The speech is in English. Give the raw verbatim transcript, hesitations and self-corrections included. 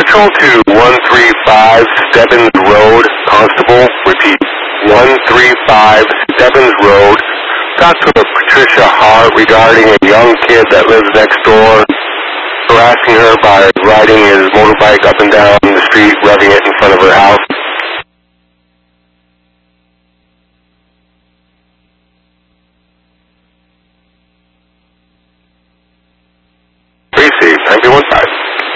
Central to one three five Stebbins Road, Constable. Repeat, one three five Stebbins Road. Talk to Patricia Hart regarding a young kid that lives next door, harassing her by riding his motorbike up and down the street, revving it in front of her house. Received. Ambulance